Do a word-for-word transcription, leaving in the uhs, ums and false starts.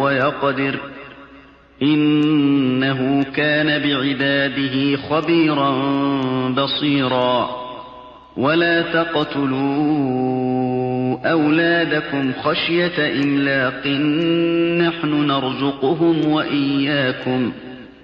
ويقدر إنه كان بعباده خبيرا بصيرا ولا تقتلوا أولادكم خشية إملاق نحن نرزقهم وإياكم